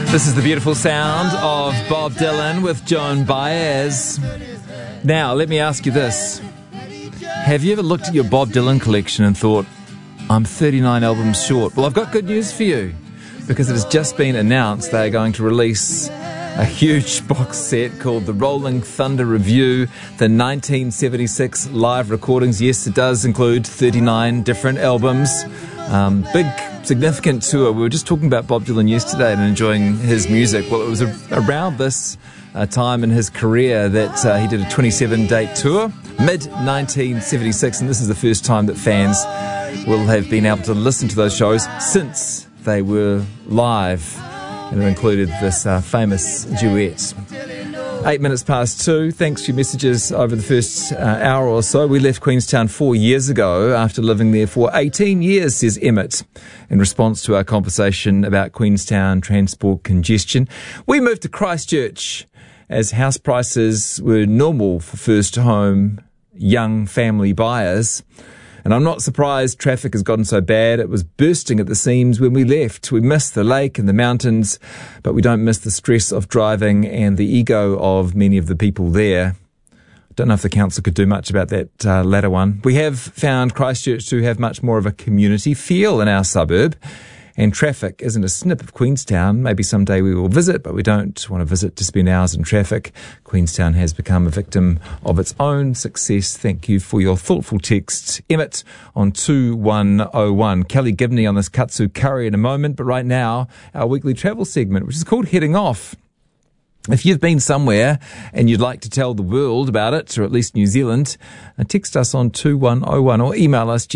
This is the beautiful sound of Bob Dylan with Joan Baez. Now, let me ask you this. Have you ever looked at your Bob Dylan collection and thought, I'm 39 albums short? Well, I've got good news for you, because it has just been announced they are going to release a huge box set called the Rolling Thunder Review, the 1976 live recordings. Yes, it does include 39 different albums. Big, significant tour. We were just talking about Bob Dylan yesterday and enjoying his music. Well, it was around this time in his career that he did a 27-date tour, mid-1976, and this is the first time that fans will have been able to listen to those shows since they were live. And it included this famous duet. 8 minutes past 2. Thanks for your messages over the first hour or so. We left Queenstown 4 years ago after living there for 18 years, says Emmett, in response to our conversation about Queenstown transport congestion. We moved to Christchurch as house prices were normal for first home young family buyers. And I'm not surprised traffic has gotten so bad. It was bursting at the seams when we left. We miss the lake and the mountains, but we don't miss the stress of driving and the ego of many of the people there. I don't know if the council could do much about that latter one. We have found Christchurch to have much more of a community feel in our suburb, and traffic isn't a snip of Queenstown. Maybe someday we will visit, but we don't want to visit to spend hours in traffic. Queenstown has become a victim of its own success. Thank you for your thoughtful text, Emmett, on 2101. Kelly Gibney on this katsu curry in a moment, but right now, our weekly travel segment, which is called Heading Off. If you've been somewhere and you'd like to tell the world about it, or at least New Zealand, text us on 2101 or email us,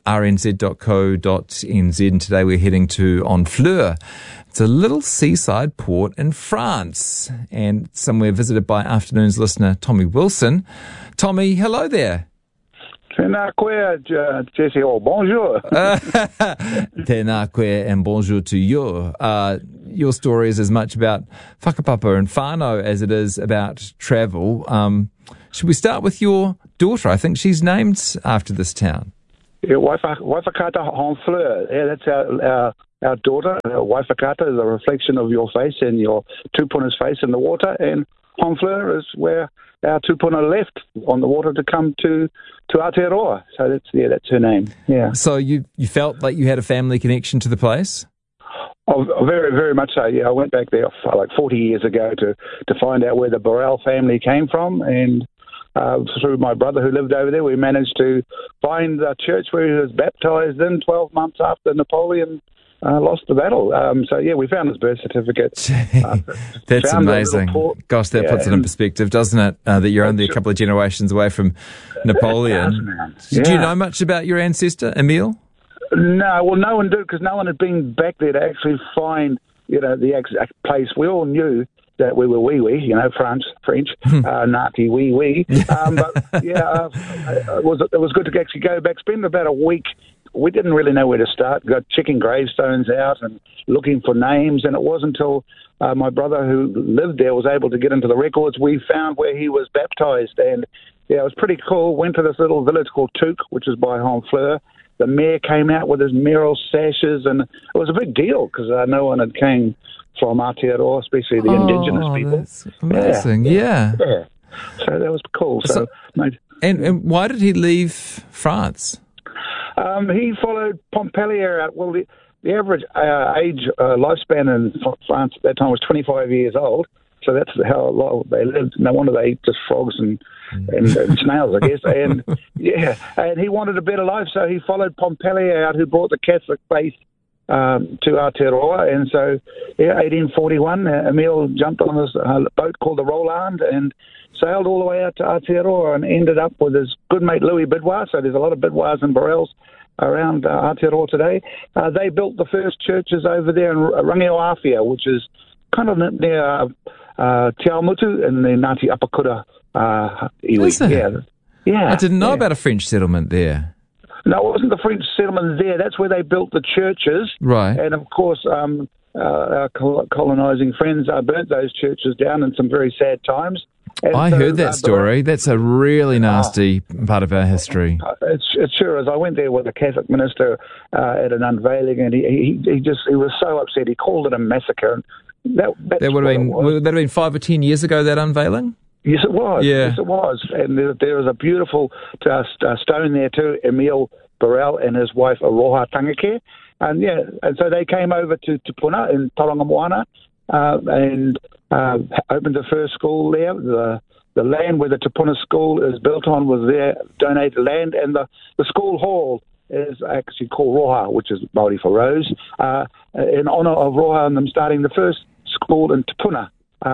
jesse@rnz.co.nz. And today we're heading to Honfleur. It's a little seaside port in France, and somewhere visited by Afternoons listener Tommy Wilson. Tommy, hello there. Tēnā koe, Jesse. Oh, bonjour. Tēnā koe and bonjour to you. Your story is as much about whakapapa and whānau as it is about travel. Should we start with your daughter? I think she's named after this town. Yeah, Waifakata Honfleur. Yeah, that's our daughter. Waifakata is a reflection of your face and your tupuna's face in the water, and Honfleur is where our tupuna left on the water to come to Aotearoa. So that's her name. Yeah. So you felt like you had a family connection to the place? Oh, very, very much so. Yeah, I went back there like 40 years ago to find out where the Burrell family came from, and through my brother who lived over there, we managed to find the church where he was baptised in 12 months after Napoleon lost the battle. So, yeah, we found his birth certificate. That's amazing. Gosh, that puts it in perspective, doesn't it? That you're only a couple of generations away from Napoleon. Yeah. Do you know much about your ancestor, Emile? No, well, no one did, because no one had been back there to actually find, the exact place. We all knew that we were wee-wee, French, Nati wee-wee. But, yeah, it was good to actually go back, spend about a week. We didn't really know where to start. Got checking gravestones out and looking for names, and it wasn't until my brother who lived there was able to get into the records, we found where he was baptised. And, yeah, it was pretty cool. Went to this little village called Tuque, which is by Honfleur. The mayor came out with his mayoral sashes, and it was a big deal because no one had came from Aotearoa, especially the indigenous people. That's amazing, yeah. So that was cool. And why did he leave France? He followed Pompallier out. Well, the average lifespan in France at that time was 25 years old. So that's how long they lived. No wonder they ate just frogs and snails, I guess. And and he wanted a better life, so he followed Pompallier out, who brought the Catholic faith to Aotearoa. And so, 1841, Emile jumped on this boat called the Roland and sailed all the way out to Aotearoa and ended up with his good mate Louis Bidouar. So there's a lot of Bidouars and Burrells around Aotearoa today. They built the first churches over there in Rangiawhawhia, which is kind of near Te Awamutu and the Ngāti Apakura iwi. Yeah. I didn't know about a French settlement there. No, it wasn't the French settlement there. That's where they built the churches. Right. And, of course, our colonising friends burnt those churches down in some very sad times. And I so, heard that story. That's a really nasty part of our history. It sure is. I went there with a Catholic minister at an unveiling, and he was so upset. He called it a massacre. And that would have been 5 or 10 years ago, that unveiling? Yes, it was. Yeah. Yes, it was. And there was a beautiful stone there too, Emile Burrell and his wife, Aroha Tangake. And so they came over to Te Puna in Tauranga Moana and opened the first school there. The land where the Te Puna school is built on was their donated land, and the school hall is actually called Roha, which is Māori for rose, in honour of Roha and them starting the first school in Te Puna.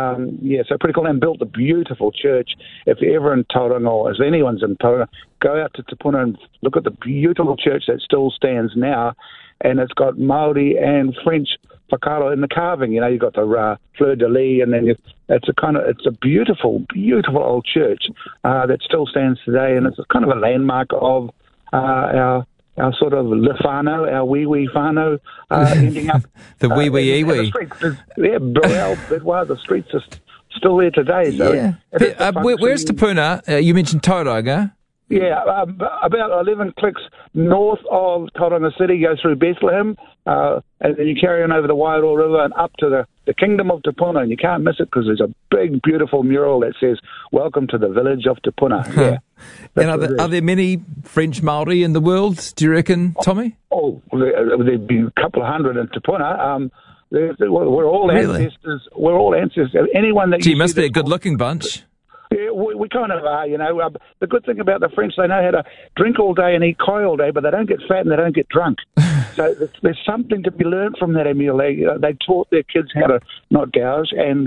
So pretty cool, and built a beautiful church. If you're ever in Tauranga, or if anyone's in Tauranga, go out to Te Puna and look at the beautiful church that still stands now, and it's got Māori and French whakaaro in the carving. You know, you've got the fleur de lis, and then it's a beautiful, beautiful old church that still stands today, and it's kind of a landmark of our sort of le whānau, our wee whānau, ending up... the wee iwi. Yeah, Burrell, Bedwar, the streets are still there today. So yeah. Where's Te Puna? You mentioned Tauranga. Yeah, about 11 clicks north of Tauranga City, go through Bethlehem, and then you carry on over the Wairoa River and up to the Kingdom of Te Puna, and you can't miss it because there's a big, beautiful mural that says, "Welcome to the village of Te Puna." Yeah. And are there many French Māori in the world, do you reckon, Tommy? Oh, there'd be a couple of hundred in Te Puna. We're all ancestors. We're all ancestors. Anyone that Gee, must be a good-looking bunch. Yeah, we kind of are, you know. The good thing about the French, they know how to drink all day and eat koi all day, but they don't get fat and they don't get drunk. So there's something to be learned from that, Emile. They taught their kids how to not gouge and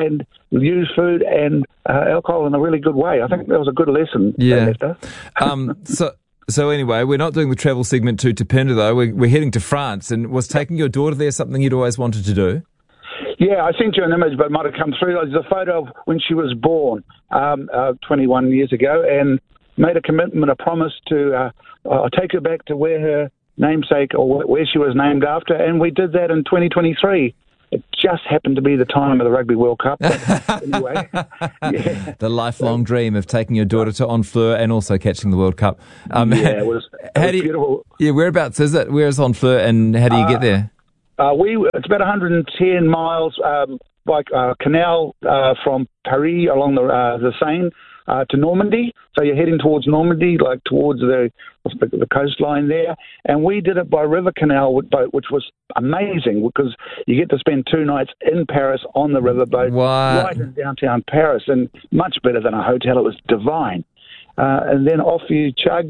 use food and alcohol in a really good way. I think that was a good lesson. Yeah. So anyway, we're not doing the travel segment to Te Puna, though. We're heading to France. And was taking your daughter there something you'd always wanted to do? Yeah, I sent you an image, but it might have come through. There's a photo of when she was born 21 years ago, and made a commitment, a promise to take her back to where her namesake or where she was named after, and we did that in 2023. It just happened to be the time of the Rugby World Cup. But anyway, yeah. The lifelong dream of taking your daughter to Honfleur and also catching the World Cup. It was beautiful. Yeah, whereabouts is it? Where is Honfleur, and how do you get there? It's about 110 miles by canal from Paris along the Seine to Normandy. So you're heading towards Normandy, like towards the coastline there. And we did it by river canal boat, which was amazing because you get to spend 2 nights in Paris on the riverboat, right in downtown Paris, and much better than a hotel. It was divine. And then off you chug,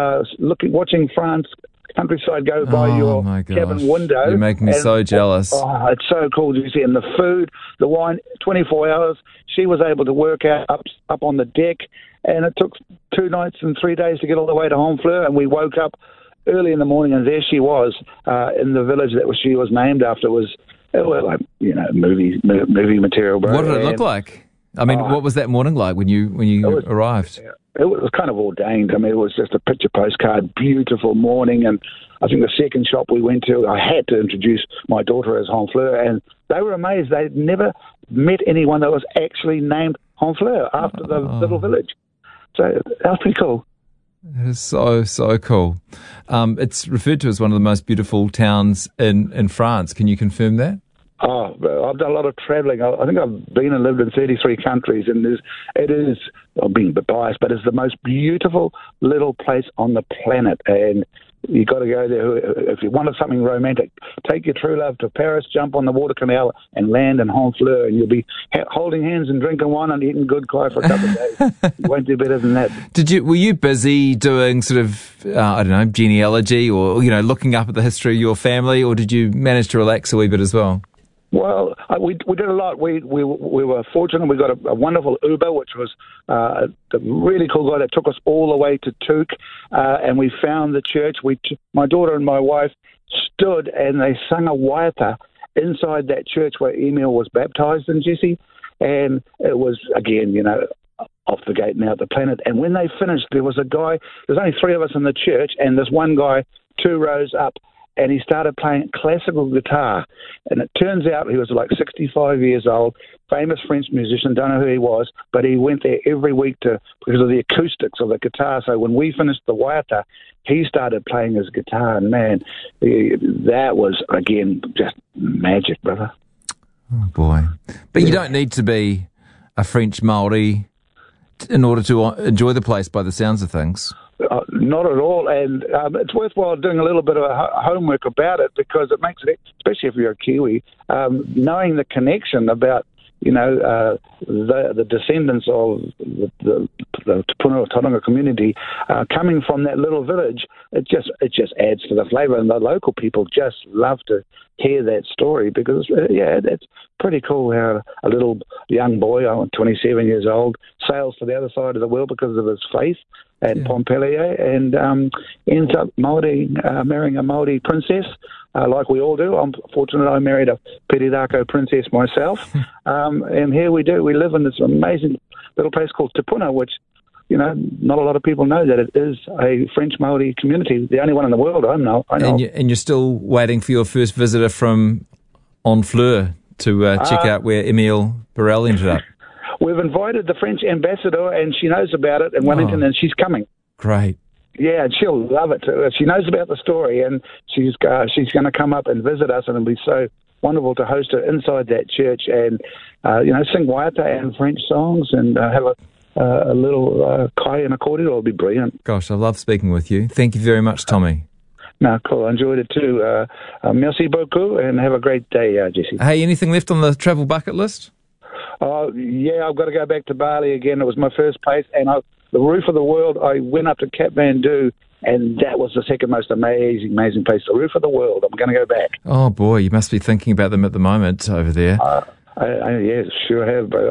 watching France countryside go by your cabin window. You're making me so jealous. Oh, it's so cool, you see. And the food, the wine, 24 hours. She was able to work out up on the deck, and it took 2 nights and 3 days to get all the way to Honfleur, and we woke up early in the morning, and there she was in the village that she was named after. It was like, movie material, bro. What did it look like? I mean, what was that morning like when you arrived? It was kind of ordained. I mean, it was just a picture postcard, beautiful morning. And I think the second shop we went to, I had to introduce my daughter as Honfleur, and they were amazed. They'd never met anyone that was actually named Honfleur after the little village. So that was pretty cool. It is so, so cool. It's referred to as one of the most beautiful towns in France. Can you confirm that? Oh, I've done a lot of travelling. I think I've been and lived in 33 countries, and it is, I'm being a bit biased, but it's the most beautiful little place on the planet, and you've got to go there. If you wanted something romantic, take your true love to Paris, jump on the water canal, and land in Honfleur, and you'll be holding hands and drinking wine and eating good koi for a couple of days. You won't do better than that. Were you busy doing sort of, genealogy or, looking up at the history of your family, or did you manage to relax a wee bit as well? Well, we did a lot. We were fortunate. We got a wonderful Uber, which was a really cool guy that took us all the way to Took, and we found the church. My daughter and my wife stood and they sung a waiata inside that church where Emile was baptised in, Jesse, and it was, again, off the gate and out the planet. And when they finished, there was a guy, there's only 3 of us in the church, and this one guy 2 rows up, and he started playing classical guitar. And it turns out he was like 65 years old, famous French musician, don't know who he was, but he went there every week because of the acoustics of the guitar. So when we finished the Waiata, he started playing his guitar, and man, that was, again, just magic, brother. Oh, boy. But you don't need to be a French Māori in order to enjoy the place by the sounds of things. Not at all, and it's worthwhile doing a little bit of homework about it, because it makes it, especially if you're a Kiwi, knowing the connection about, the descendants of the Te Puna o Tauranga community coming from that little village. It just adds to the flavour, and the local people just love to hear that story, because it's pretty cool how a little young boy, 27 years old, sails to the other side of the world because of his faith at Pompellier, and ends up marrying a Māori princess, like we all do. I'm fortunate I married a Pirirako princess myself, and here we do. We live in this amazing little place called Te Puna, which, not a lot of people know that it is a French Māori community, the only one in the world I know. And you're still waiting for your first visitor from Honfleur to check out where Emile Burrell ended up. We've invited the French ambassador, and she knows about it in Wellington, and she's coming. Great. Yeah, and she'll love it too. She knows about the story, and she's going to come up and visit us, and it'll be so wonderful to host her inside that church and, sing Waiata and French songs, and have a little kai and accordion. It'll be brilliant. Gosh, I love speaking with you. Thank you very much, Tommy. No, cool. I enjoyed it too. Merci beaucoup, and have a great day, Jesse. Hey, anything left on the travel bucket list? Yeah, I've got to go back to Bali again. It was my first place, and the roof of the world, I went up to Kathmandu, and that was the second most amazing place. The roof of the world. I'm going to go back. Oh, boy, you must be thinking about them at the moment over there. Yeah, sure have, but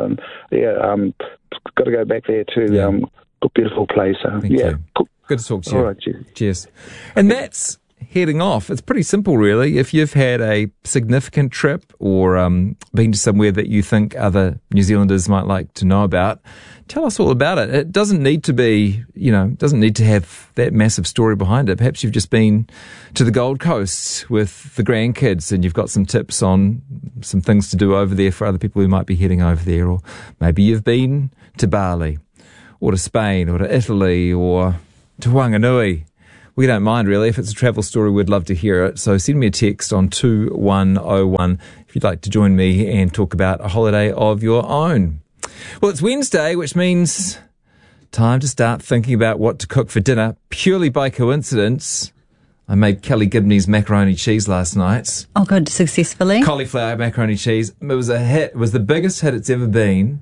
got to go back there too. Yeah. Beautiful place. Thank you. Cool. Good to talk to you. All right, cheers. And that's heading off. It's pretty simple, really. If you've had a significant trip or been to somewhere that you think other New Zealanders might like to know about, tell us all about it. It doesn't need to be, doesn't need to have that massive story behind it. Perhaps you've just been to the Gold Coast with the grandkids and you've got some tips on some things to do over there for other people who might be heading over there. Or maybe you've been to Bali or to Spain or to Italy or to Wanganui. We don't mind, really. If it's a travel story, we'd love to hear it. So send me a text on 2101 if you'd like to join me and talk about a holiday of your own. Well, it's Wednesday, which means time to start thinking about what to cook for dinner. Purely by coincidence, I made Kelly Gibney's macaroni cheese last night. Oh, good. Successfully? Cauliflower macaroni cheese. It was a hit. It was the biggest hit it's ever been,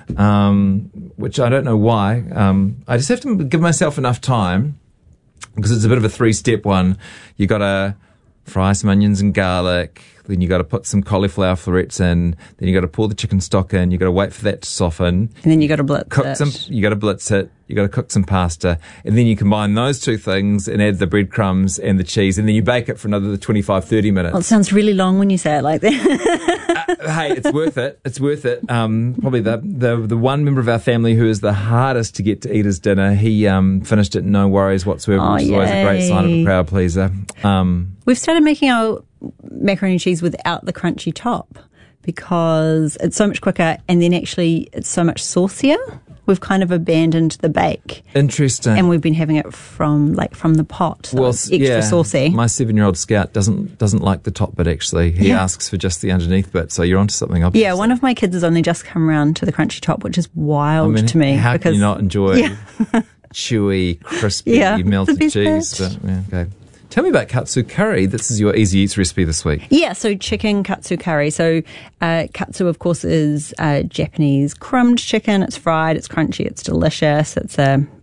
which I don't know why. I just have to give myself enough time, because it's a bit of a three-step one. You got to fry some onions and garlic, then you got to put some cauliflower florets in, then you got to pour the chicken stock in, you got to wait for that to soften. And then you got to blitz it. You got to blitz it, you got to cook some pasta, and then you combine those two things and add the breadcrumbs and the cheese, and then you bake it for another 25, 30 minutes. Well, it sounds really long when you say it like that. Hey, it's worth it. It's worth it. Probably the one member of our family who is the hardest to get to eat his dinner, he finished it no worries whatsoever, which is always a great sign of a crowd pleaser. We've started making our macaroni cheese without the crunchy top because it's so much quicker, and then actually it's so much saucier. We've kind of abandoned the bake. Interesting. And we've been having it from the pot. So it's extra saucy. My 7-year-old Scout doesn't like the top bit, actually. He asks for just the underneath bit, so you're onto something, obviously. Yeah, one of my kids has only just come around to the crunchy top, which is wild to me. How can you not enjoy chewy, crispy, melted cheese? But, okay. Tell me about katsu curry. This is your Easy Eats recipe this week. Yeah, so chicken katsu curry. So katsu, of course, is Japanese crumbed chicken. It's fried, it's crunchy, it's delicious. It's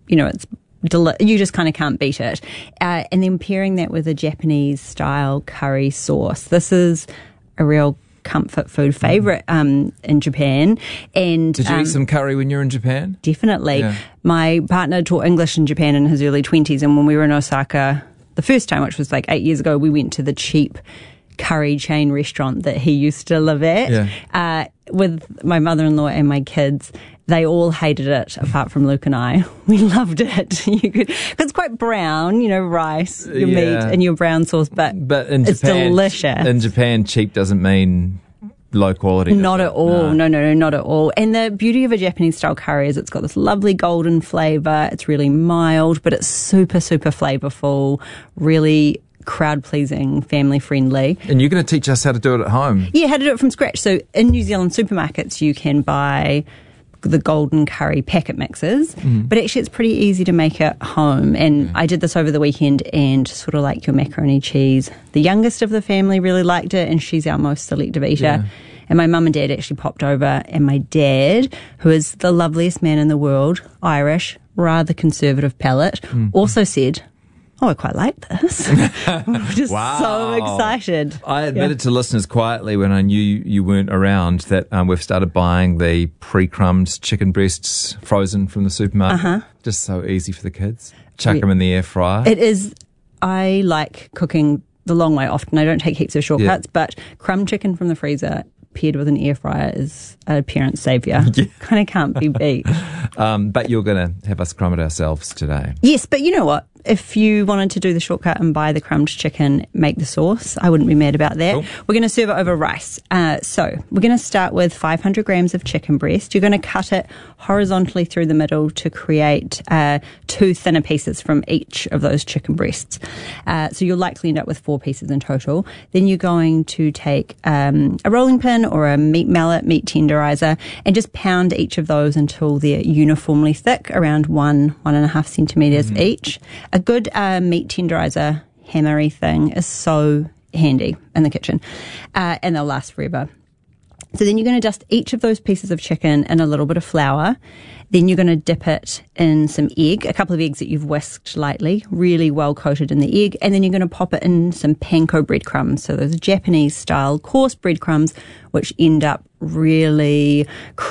you just kind of can't beat it. And then pairing that with a Japanese-style curry sauce. This is a real comfort food favourite in Japan. And did you eat some curry when you were in Japan? Definitely. Yeah. My partner taught English in Japan in his early 20s, and when we were in Osaka the first time, which was like 8 years ago, we went to the cheap curry chain restaurant that he used to live at with my mother-in-law and my kids. They all hated it, apart from Luke and I. We loved it. It's quite quite brown, rice, your Yeah. meat and your brown sauce, but in it's Japan, delicious. In Japan, cheap doesn't mean low quality. Not at all. No, not at all. And the beauty of a Japanese style curry is it's got this lovely golden flavour. It's really mild, but it's super, super flavourful, really crowd pleasing, family friendly. And you're going to teach us how to do it at home. Yeah, how to do it from scratch. So in New Zealand supermarkets, you can buy the golden curry packet mixes, but actually it's pretty easy to make at home. And I did this over the weekend, and sort of like your macaroni cheese, the youngest of the family really liked it, and she's our most selective eater. Yeah. And my mum and dad actually popped over, and my dad, who is the loveliest man in the world, Irish, rather conservative palate, also said, "Oh, I quite like this." We're just so excited. I admitted to listeners quietly when I knew you weren't around that we've started buying the pre-crumbed chicken breasts frozen from the supermarket. Just so easy for the kids. Chuck them in the air fryer. It is. I like cooking the long way often. I don't take heaps of shortcuts, but crumb chicken from the freezer paired with an air fryer is a parent saviour. Kind of can't be beat. But you're going to have us crumb it ourselves today. Yes, but you know what? If you wanted to do the shortcut and buy the crumbed chicken, make the sauce, I wouldn't be mad about that. Cool. We're going to serve it over rice. So we're going to start with 500 grams of chicken breast. You're going to cut it horizontally through the middle to create 2 thinner pieces from each of those chicken breasts. So you'll likely end up with 4 pieces in total. Then you're going to take a rolling pin or a meat mallet, meat tenderizer, and just pound each of those until they're uniformly thick, around 1.5 centimetres each. A good meat tenderizer hammery thing is so handy in the kitchen, and they'll last forever. So then you're going to dust each of those pieces of chicken in a little bit of flour. Then you're going to dip it in some egg, a couple of eggs that you've whisked lightly, really well coated in the egg. And then you're going to pop it in some panko breadcrumbs. So those Japanese style coarse breadcrumbs, which end up really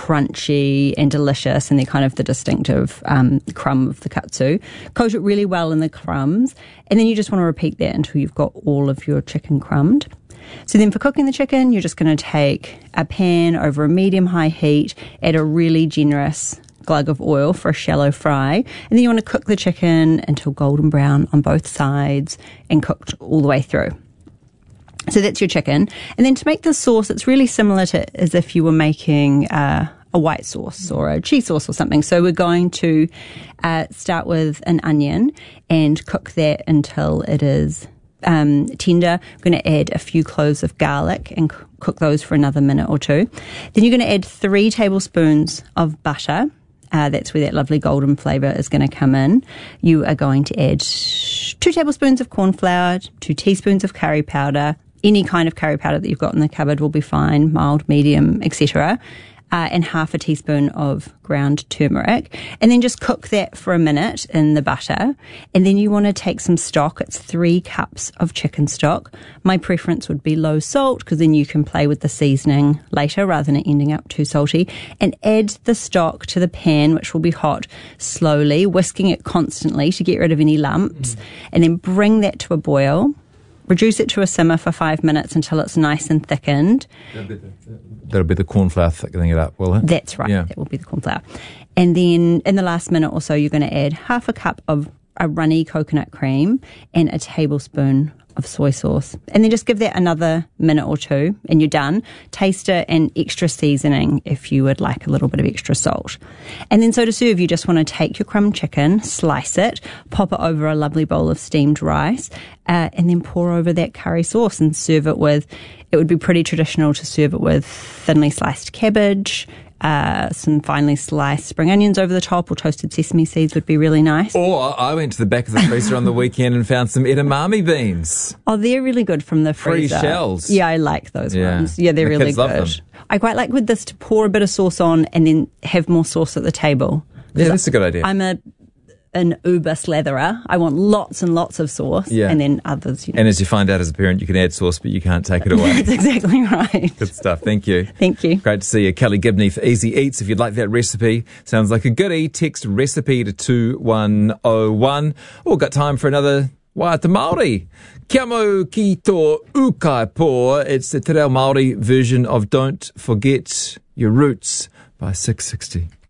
crunchy and delicious. And they're kind of the distinctive crumb of the katsu. Coat it really well in the crumbs. And then you just want to repeat that until you've got all of your chicken crumbed. So then for cooking the chicken, you're just going to take a pan over a medium-high heat, add a really generous glug of oil for a shallow fry, and then you want to cook the chicken until golden brown on both sides and cooked all the way through. So that's your chicken. And then to make the sauce, it's really similar to as if you were making a white sauce or a cheese sauce or something. So we're going to start with an onion and cook that until it is tender. I'm going to add a few cloves of garlic and cook those for another minute or 2. Then you're going to add 3 tablespoons of butter. That's where that lovely golden flavour is going to come in. You are going to add 2 tablespoons of corn flour, 2 teaspoons of curry powder. Any kind of curry powder that you've got in the cupboard will be fine, mild, medium, etc. And half a teaspoon of ground turmeric. And then just cook that for a minute in the butter. And then you want to take some stock. It's 3 cups of chicken stock. My preference would be low salt, because then you can play with the seasoning later rather than it ending up too salty. And add the stock to the pan, which will be hot, slowly, whisking it constantly to get rid of any lumps. And then bring that to a boil. Reduce it to a simmer for 5 minutes until it's nice and thickened. That'll be the corn flour thickening it up, will it? That's right. Yeah. That will be the corn flour. And then in the last minute or so, you're going to add half a cup of a runny coconut cream and a tablespoon of soy sauce. And then just give that another minute or 2 and you're done. Taste it and extra seasoning if you would like a little bit of extra salt. And then so to serve, you just want to take your crumb chicken, slice it, pop it over a lovely bowl of steamed rice, and then pour over that curry sauce and serve it with, it would be pretty traditional to serve it with thinly sliced cabbage, some finely sliced spring onions over the top, or toasted sesame seeds would be really nice. Or I went to the back of the freezer on the weekend and found some edamame beans. Oh, they're really good from the freezer. Free shells. Yeah, I like those ones. Yeah, they're really kids love good. them. I quite like with this to pour a bit of sauce on and then have more sauce at the table. Yeah, that's a good idea. I'm an uber slatherer. I want lots and lots of sauce, and then others. And as you find out as a parent, you can add sauce, but you can't take it away. That's exactly right. Good stuff. Thank you. Thank you. Great to see you. Kelly Gibney for Easy Eats. If you'd like that recipe, sounds like a goodie, text recipe to 2101. Or got time for another Waiata Māori. Kia mau ki tō ukai pō. It's the Te Reo Māori version of Don't Forget Your Roots by 660.